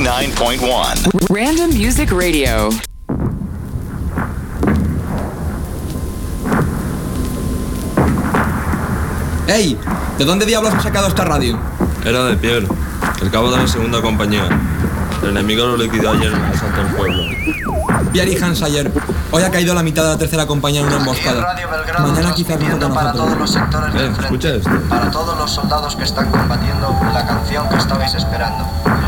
89.1. Random Music Radio. ¡Ey! ¿De dónde diablos has sacado esta radio? Era de Pierre, el cabo de la segunda compañía. El enemigo lo liquidó ayer en el asalto al pueblo. Pierre y Hans ayer. Hoy ha caído la mitad de la tercera compañía en una emboscada. Mañana quizás no con para todos nosotros. los sectores del frente. ¿escucha esto? Para todos los soldados que están combatiendo, la canción que estabais esperando.